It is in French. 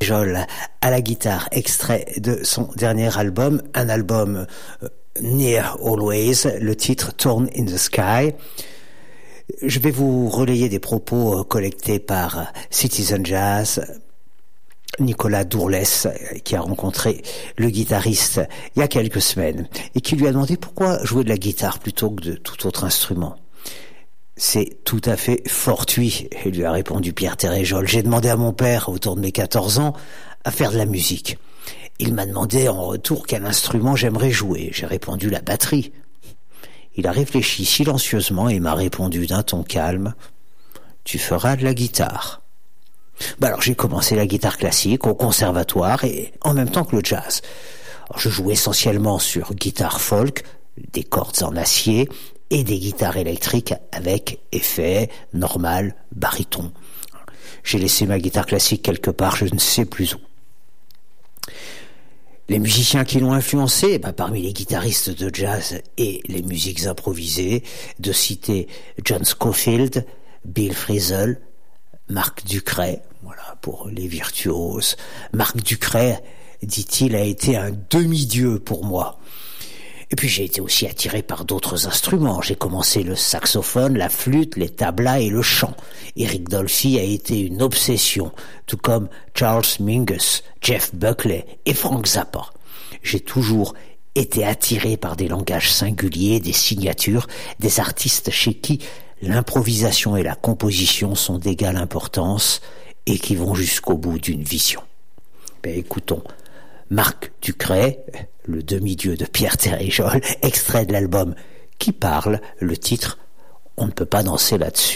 Jol à la guitare, extrait de son dernier album, un album Near Always, le titre Torn in the Sky. Je vais vous relayer des propos collectés par Citizen Jazz, Nicolas Dourlès, qui a rencontré le guitariste il y a quelques semaines et qui lui a demandé pourquoi jouer de la guitare plutôt que de tout autre instrument. C'est tout à fait fortuit, lui a répondu Pierre Terréjol. J'ai demandé à mon père, autour de mes 14 ans, à faire de la musique. Il m'a demandé en retour quel instrument j'aimerais jouer. J'ai répondu la batterie. Il a réfléchi silencieusement et m'a répondu d'un ton calme, tu feras de la guitare. Alors j'ai commencé la guitare classique au conservatoire et en même temps que le jazz. Je jouais essentiellement sur guitare folk, des cordes en acier et des guitares électriques avec effet, normal, baryton. J'ai laissé ma guitare classique quelque part, je ne sais plus où. Les musiciens qui l'ont influencé, parmi les guitaristes de jazz et les musiques improvisées, de citer John Scofield, Bill Frisell, Marc Ducret, voilà pour les virtuoses. Marc Ducret, dit-il, a été un demi-dieu pour moi. Et puis j'ai été aussi attiré par d'autres instruments. J'ai commencé le saxophone, la flûte, les tablas et le chant. Eric Dolphy a été une obsession, tout comme Charles Mingus, Jeff Buckley et Frank Zappa. J'ai toujours été attiré par des langages singuliers, des signatures, des artistes chez qui l'improvisation et la composition sont d'égale importance et qui vont jusqu'au bout d'une vision. Écoutons Marc Ducret, le demi-dieu de Pierre Terréjol, extrait de l'album Qui parle, le titre « On ne peut pas danser là-dessus ».